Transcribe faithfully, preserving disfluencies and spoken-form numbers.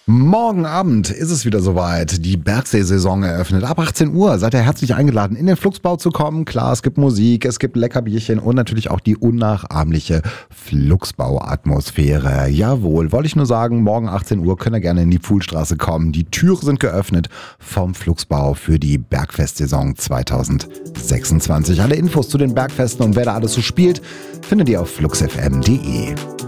Morgen Abend ist es wieder soweit. Die Bergsee-Saison eröffnet. Ab achtzehn Uhr seid ihr herzlich eingeladen, in den Flugsbau zu kommen. Klar, es gibt Musik, es gibt Leckerbierchen und natürlich auch die unnachahmliche Flugsbau-Atmosphäre. Jawohl, wollte ich nur sagen, morgen achtzehn Uhr könnt ihr gerne in die Pfuhlstraße kommen. Die Türen sind geöffnet vom Flugsbau für die Bergfest-Saison zwanzig sechsundzwanzig. Alle Infos zu den Bergfesten und wer da alles so spielt, findet ihr auf flux f m punkt d e.